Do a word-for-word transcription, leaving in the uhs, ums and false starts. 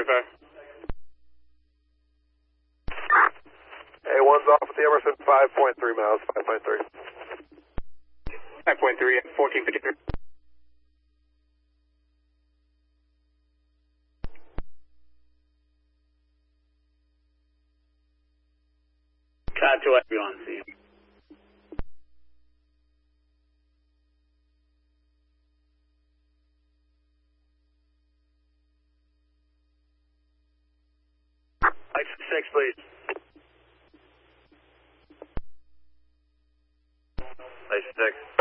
forty-five. A one's off with the Emerson, five point three miles, five point three. five point three at fourteen fifty-three. Cloud two F on scene. Light six, please. Light six.